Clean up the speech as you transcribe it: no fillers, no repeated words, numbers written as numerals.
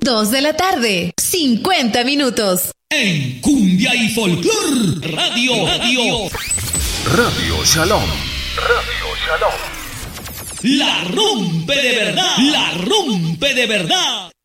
2 de la tarde, 50 minutos. En Cumbia y Folclor Radio Shalom. La rompe de verdad.